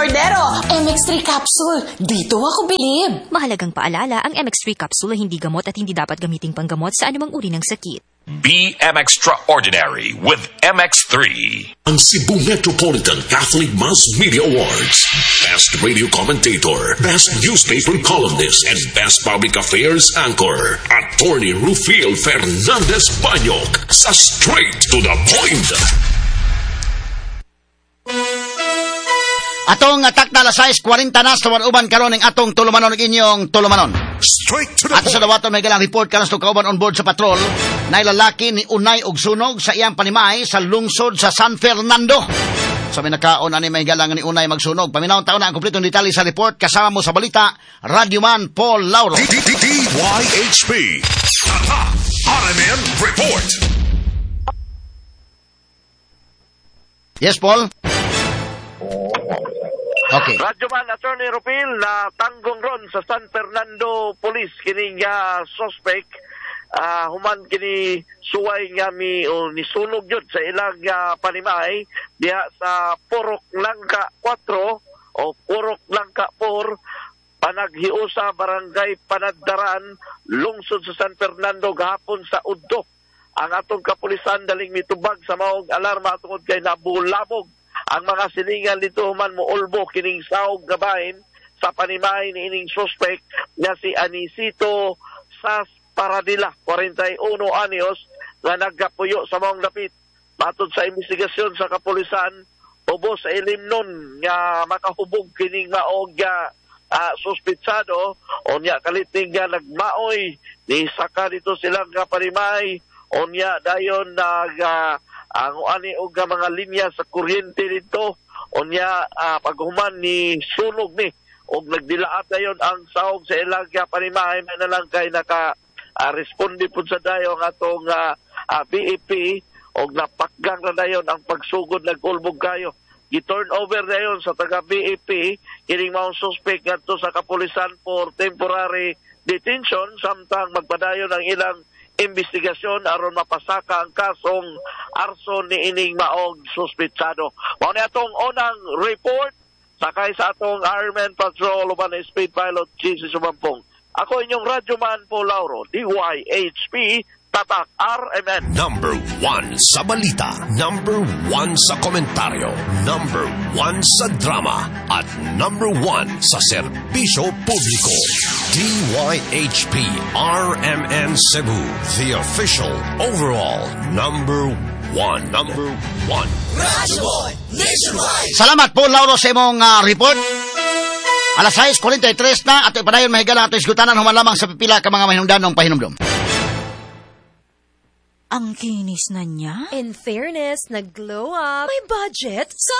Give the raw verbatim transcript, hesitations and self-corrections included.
Cordero, M X three capsule. Dito ako bilib. Mahalagang paalala, ang M X three capsule ay hindi gamot at hindi dapat gamiting panggamot sa anumang uri ng sakit. Be M Extraordinary with M X three. Ang Cebu Metropolitan Catholic Mass Media Awards. Best Radio Commentator, Best Newspaper Columnist, and Best Public Affairs Anchor. Attorney Rufiel Fernandez Banyok sa Straight to the Point. Atong atak na alas sais kwarenta na sa uban karon ng atong tulumanon ng inyong tulumanon. Straight to the At point. sa dawaton may galang report kanas to kauban on board sa patrol na lalaki ni unay og sunog sa iyang panimay sa lungsod sa San Fernando. Sa may nakaon ani may galang ni unay magsunog. Paminawon taon na ang kumpletong detalye sa report kasama mo sa balita Radyoman Paul Lauro. D Y H P. Aha! R M N Report. Yes, Paul? Okay. Radyoman Attorney Rupil na tanggong ron sa San Fernando Police kining uh, suspect uh, human kini suway nga mi o ni sunog yun sa ilang uh, panimay diha sa Purok Langka four o Purok Langka four panaghiusa barangay Panagdaran lungsod sa San Fernando gahapon sa Udto. Ang atong kapulisan daling mitubag sa maong alarma tungod kay nabulabog ang mga silingan dito human mo ulbo kining sahog gabahin sa panimay ni ining suspect nga si Anisito Sas Paradila, forty-one anyos, nga nagkapuyo sa maong dapit. Matod sa investigasyon sa kapulisan, ubos sa ilim nun nga makahubog kining maog uh, uh, suspitsado o niya kaliting nga nagmaoy ni saka dito silang nga panimay o niya dayon nag uh, ang ani og mga linya sa kuryente dito unya uh, paghuman ni sunog ni og nagdilaat dayon ang sahog sa ilang panimay may na lang kay naka uh, responde pud sa dayon atong uh, uh, B E P og napakgang na dayon ang pagsugod nagulbog kayo gi-turn over dayon sa taga B E P kining maong suspect ngadto sa kapulisan for temporary detention samtang magpadayon ang ilang investigasyon aron mapasaka ang kasong arson ni ining maog suspitsado. Mao ni atong unang report sakay sa atong Airman Patrol uban na Speed Pilot G C Sumampong. Ako inyong Radyoman Paul Lauro, D Y H P, Tatak R M N. Number one sa balita, number one sa komentaryo, number one sa drama, at number one sa serbisyo publiko. D Y H P R M N Cebu, the official overall number one. Number one. Radyoman Nationwide. Salamat Paul Lauro sa imong uh, report. Alas sais kwarenta y tres na ato ipadayon mahigala ato isgutanan human lamang sa pipila ka mga mahinungdanong pahinumdom. Ang kinis na niya. In fairness, nag-glow up. May budget. So